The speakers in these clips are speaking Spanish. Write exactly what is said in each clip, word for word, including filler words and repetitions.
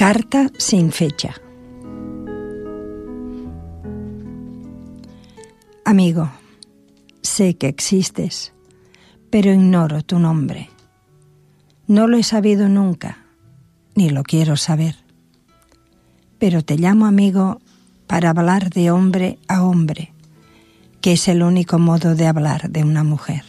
Carta sin fecha. Amigo, sé que existes, pero ignoro tu nombre. No lo he sabido nunca, ni lo quiero saber. Pero te llamo amigo para hablar de hombre a hombre, que es el único modo de hablar de una mujer.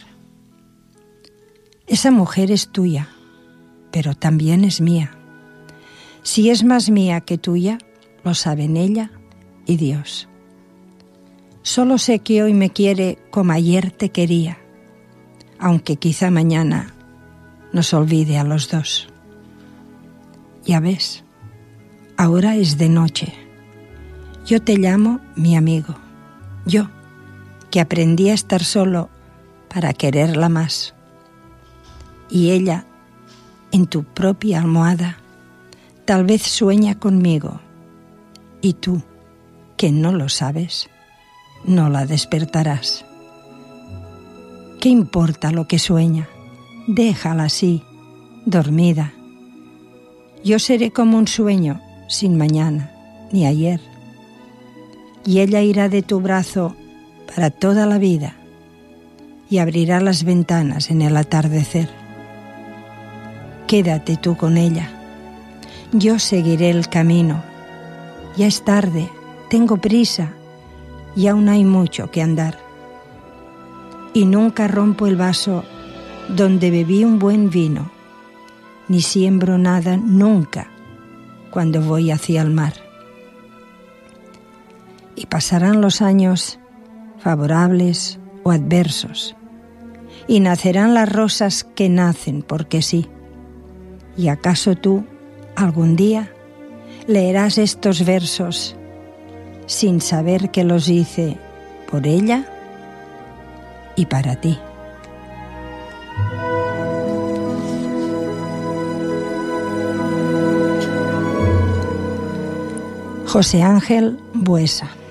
Esa mujer es tuya, pero también es mía. Si es más mía que tuya, lo saben ella y Dios. Solo sé que hoy me quiere como ayer te quería, aunque quizá mañana nos olvide a los dos. Ya ves, ahora es de noche. Yo te llamo mi amigo, yo, que aprendí a estar solo para quererla más. Y ella, en tu propia almohada, tal vez sueña conmigo, y tú, que no lo sabes, no la despertarás. ¿Qué importa lo que sueña? Déjala así, dormida. Yo seré como un sueño, sin mañana ni ayer. Y ella irá de tu brazo para toda la vida y abrirá las ventanas en el atardecer. Quédate tú con ella. Yo seguiré el camino. Ya es tarde, tengo prisa y aún hay mucho que andar. Y nunca rompo el vaso donde bebí un buen vino, ni siembro nada nunca cuando voy hacia el mar. Y pasarán los años favorables o adversos, y nacerán las rosas que nacen porque sí. ¿Y acaso tú, algún día, leerás estos versos sin saber que los hice por ella y para ti? José Ángel Buesa.